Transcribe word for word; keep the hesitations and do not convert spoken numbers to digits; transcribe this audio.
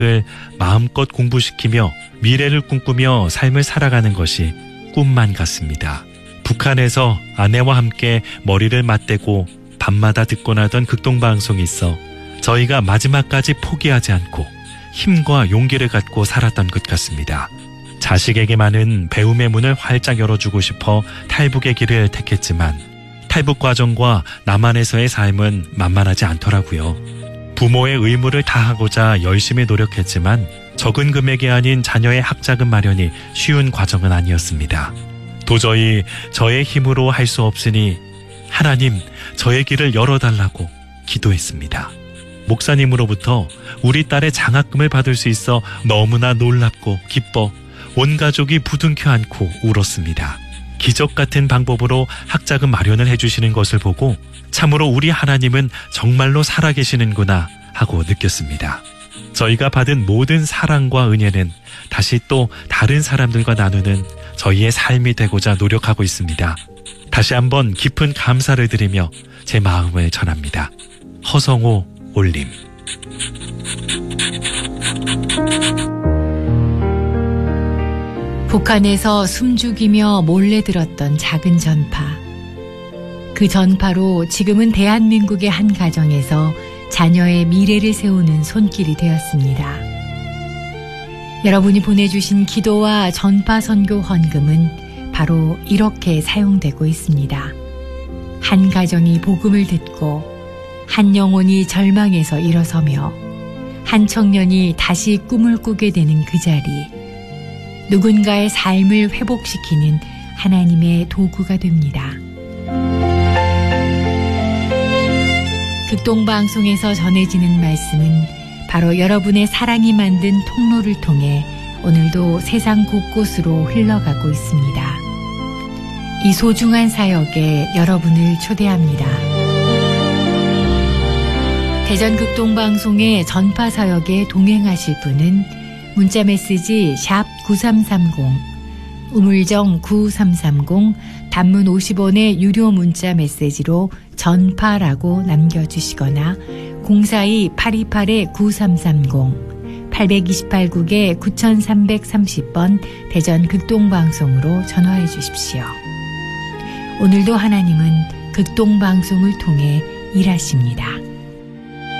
을 마음껏 공부시키며 미래를 꿈꾸며 삶을 살아가는 것이 꿈만 같습니다. 북한에서 아내와 함께 머리를 맞대고 밤마다 듣곤 하던 극동방송이 있어 저희가 마지막까지 포기하지 않고 힘과 용기를 갖고 살았던 것 같습니다. 자식에게만은 배움의 문을 활짝 열어주고 싶어 탈북의 길을 택했지만 탈북 과정과 남한에서의 삶은 만만하지 않더라고요. 부모의 의무를 다하고자 열심히 노력했지만 적은 금액이 아닌 자녀의 학자금 마련이 쉬운 과정은 아니었습니다. 도저히 저의 힘으로 할 수 없으니 하나님 저의 길을 열어달라고 기도했습니다. 목사님으로부터 우리 딸의 장학금을 받을 수 있어 너무나 놀랍고 기뻐 온 가족이 부둥켜 안고 울었습니다. 기적 같은 방법으로 학자금 마련을 해주시는 것을 보고 참으로 우리 하나님은 정말로 살아계시는구나 하고 느꼈습니다. 저희가 받은 모든 사랑과 은혜는 다시 또 다른 사람들과 나누는 저희의 삶이 되고자 노력하고 있습니다. 다시 한번 깊은 감사를 드리며 제 마음을 전합니다. 허성호 올림. 북한에서 숨죽이며 몰래 들었던 작은 전파. 그 전파로 지금은 대한민국의 한 가정에서 자녀의 미래를 세우는 손길이 되었습니다. 여러분이 보내주신 기도와 전파 선교 헌금은 바로 이렇게 사용되고 있습니다. 한 가정이 복음을 듣고 한 영혼이 절망에서 일어서며 한 청년이 다시 꿈을 꾸게 되는 그 자리, 누군가의 삶을 회복시키는 하나님의 도구가 됩니다. 극동방송에서 전해지는 말씀은 바로 여러분의 사랑이 만든 통로를 통해 오늘도 세상 곳곳으로 흘러가고 있습니다. 이 소중한 사역에 여러분을 초대합니다. 대전 극동방송의 전파 사역에 동행하실 분은 문자메시지 샵 구삼삼공, 우물정 구삼삼공, 단문 오십 원의 유료 문자 메시지로 전파라고 남겨주시거나 공사이 팔이팔 구삼삼공, 팔이팔 국에 구삼삼삼공 번 대전 극동방송으로 전화해 주십시오. 오늘도 하나님은 극동방송을 통해 일하십니다.